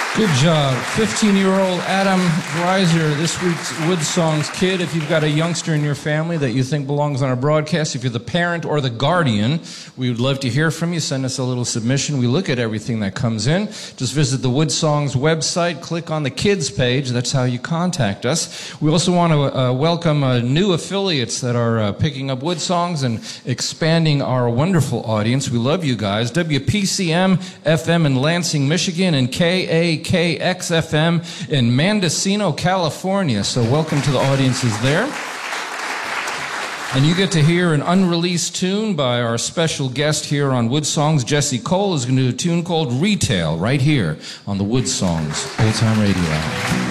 Good job. 15-year-old Adam Greiser, this week's Wood Songs kid. If you've got a youngster in your family that you think belongs on our broadcast, if you're the parent or the guardian, we would love to hear from you. Send us a little submission. We look at everything that comes in. Just visit the Wood Songs website, click on the kids page. That's how you contact us. We also want to welcome new affiliates that are picking up Wood Songs and expanding our wonderful audience. We love you guys. WPCM FM in Lansing, Michigan, and KAKX-FM in Mendocino, California. So welcome to the audiences there. And you get to hear an unreleased tune by our special guest here on Wood Songs. Jesse Cole is going to do a tune called Retail right here on the Wood Songs Old Time Radio Hour.